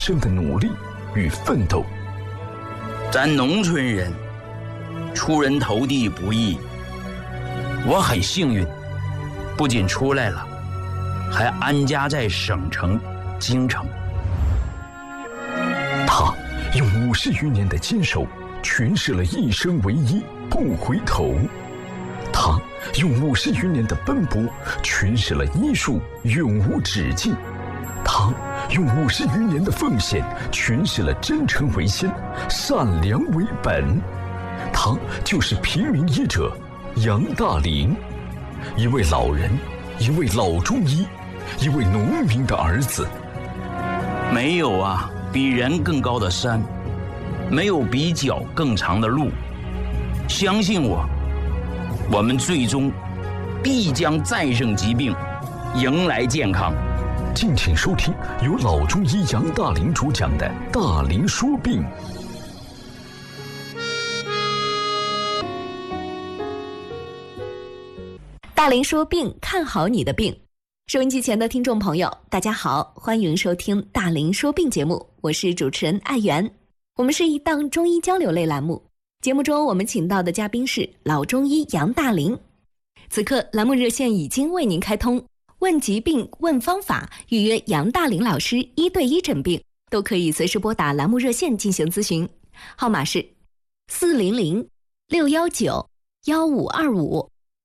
生的努力与奋斗。 咱农村人出人头地不易，我很幸运，不仅出来了，还安家在省城京城。 他用50余年的坚守诠释了一生唯一不回头，他用50余年的奔波诠释了医术永无止境，他用50余年的奉献诠释了真诚为先，善良为本。他就是平民医者杨大林，一位老人，一位老中医，一位农民的儿子。 没有啊比人更高的山，没有比脚更长的路。相信我，我们最终必将战胜疾病，迎来健康。 敬请收听由老中医杨大林主讲的《大林说病》。 大林说病，看好你的病。收音机前的听众朋友，大家好，欢迎收听大林说病节目，我是主持人艾媛。我们是一档中医交流类栏目，节目中我们请到的嘉宾是老中医杨大林。此刻栏目热线已经为您开通，问疾病问方法，预约杨大林老师1对1诊病，都可以随时拨打栏目热线进行咨询，号码是400-619-1525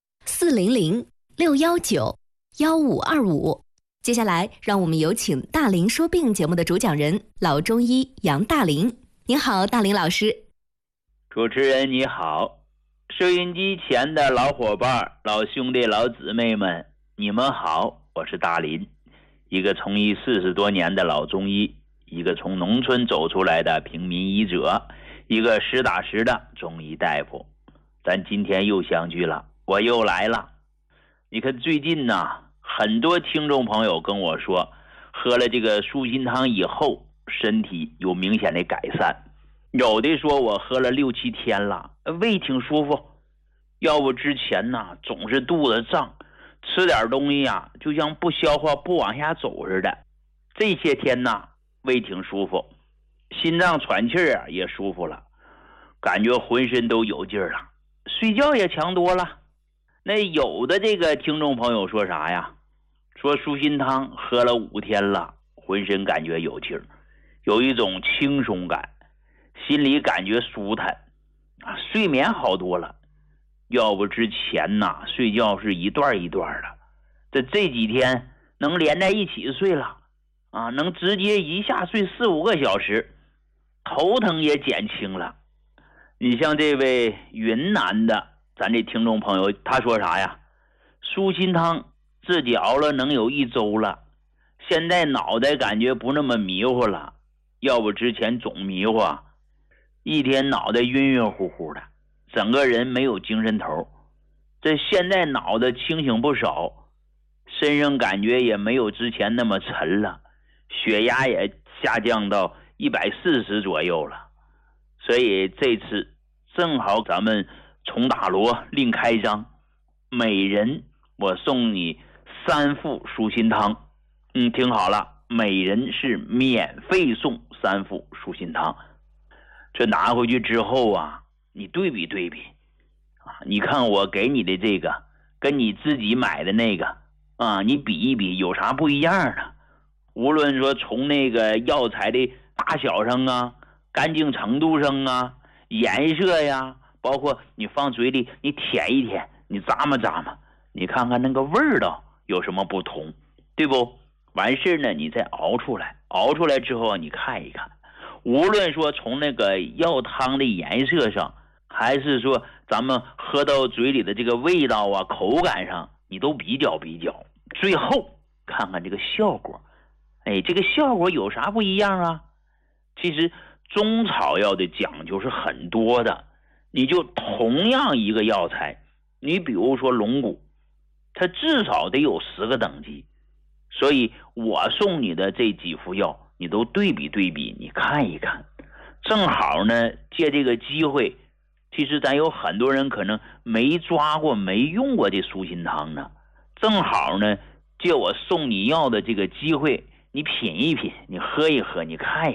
400-619-1525。接下来让我们有请大林说病节目的主讲人老中医杨大林。您好，大林老师。 主持人你好，收音机前的老伙伴、老兄弟、老姊妹们，你们好，我是大林，一个从医40多年的老中医，一个从农村走出来的平民医者，一个实打实的中医大夫。咱今天又相聚了，我又来了。你看最近呢，很多听众朋友跟我说，喝了这个舒心汤以后身体有明显的改善，有的说我喝了6、7天了，胃挺舒服，要不之前呢总是肚子胀，吃点东西啊就像不消化不往下走似的。这些天呢胃挺舒服，心脏喘气啊也舒服了，感觉浑身都有劲儿了，睡觉也强多了。那有的这个听众朋友说啥呀，说舒心汤喝了5天了，浑身感觉有劲儿，有一种轻松感，心里感觉舒坦啊，睡眠好多了。要不之前呐睡觉是一段一段的，这几天能连在一起睡了啊，能直接一下睡4、5个小时，头疼也减轻了。你像这位云南的咱这听众朋友，他说啥呀，舒心汤自己熬了能有1周了，现在脑袋感觉不那么迷糊了，要不之前总迷糊，一天脑袋晕晕乎乎的，整个人没有精神头。这现在脑袋清醒不少，身上感觉也没有之前那么沉了，血压也下降到140左右了。所以这次正好咱们从大罗另开张，每人我送你3副舒心汤。听好了，每人是免费送3副舒心汤。这拿回去之后啊，你对比对比啊，你看我给你的这个跟你自己买的那个啊，你比一比有啥不一样呢？无论说从那个药材的大小上啊，干净程度上啊，颜色呀，包括你放嘴里你舔一舔，你咂摸咂摸，你看看那个味道有什么不同，对不？完事呢你再熬出来，熬出来之后你看一看，无论说从那个药汤的颜色上，还是说咱们喝到嘴里的这个味道啊口感上，你都比较比较，最后看看这个效果。这个效果有啥不一样啊？其实中草药的讲究是很多的，你就同样一个药材，你比如说龙骨，它至少得有10个等级，所以我送你的这几副药你都对比对比，你看一看。正好呢借这个机会，其实咱有很多人可能没抓过没用过这舒心汤呢，正好呢借我送你药的这个机会， 你品一品，你喝一喝，你看一